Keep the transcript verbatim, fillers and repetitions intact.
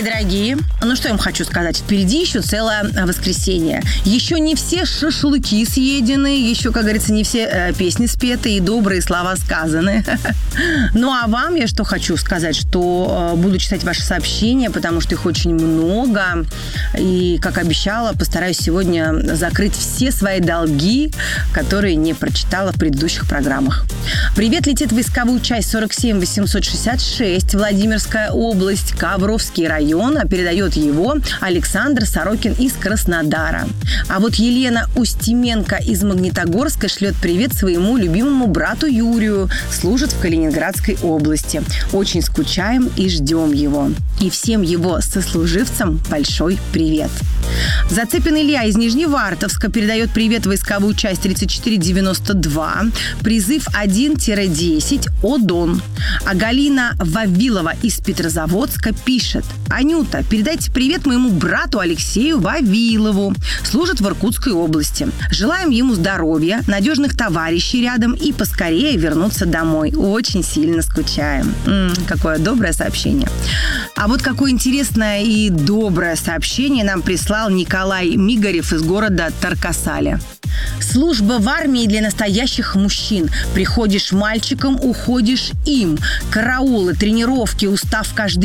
мои дорогие. Ну, что я вам хочу сказать. Впереди еще целое воскресенье. Еще не все шашлыки съедены, еще, как говорится, не все э, песни спеты и добрые слова сказаны. Ну, а вам я что хочу сказать, что э, буду читать ваши сообщения, потому что их очень много. И, как обещала, постараюсь сегодня закрыть все свои долги, которые не прочитала в предыдущих программах. Привет летит в войсковую часть сорок семь восемьсот шестьдесят шесть, Владимирская область, Ковровский район, а передает его Александр Сорокин из Краснодара. А вот Елена Устименко из Магнитогорска шлет привет своему любимому брату Юрию, служит в Калининградской области. Очень скучаем и ждем его. И всем его сослуживцам большой привет. Зацепин Илья из Нижневартовска передает привет в войсковую часть тридцать четыре девяносто два, призыв один десять, ОДОН. А Галина Вавилова из Петрозаводска пишет: Анюта, передайте привет моему брату Алексею Вавилову, служит в Иркутской области. Желаем ему здоровья, надежных товарищей рядом и поскорее вернуться домой. Очень сильно скучаем. М-м, какое доброе сообщение. А вот какое интересное и доброе сообщение нам прислал Николай Мигарев из города Таркасаля. Служба в армии для настоящих мужчин. Приходишь мальчиком, уходишь им. Караулы, тренировки, устав каждый